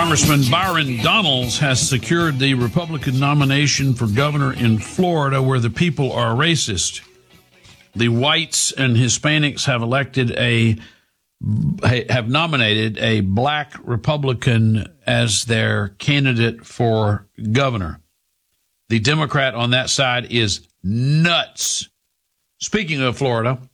Congressman Byron Donalds has secured the Republican nomination for governor in Florida, where the people are racist. The whites and Hispanics have nominated a black Republican as their candidate for governor. The Democrat on that side is nuts. Speaking of Florida,